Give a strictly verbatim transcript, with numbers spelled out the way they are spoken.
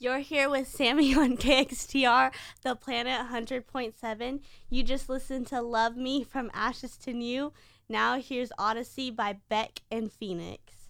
You're here with Sammy on K X T R, the Planet one hundred point seven. You just listened to Love Me from Ashes to New. Now here's Odyssey by Beck and Phoenix.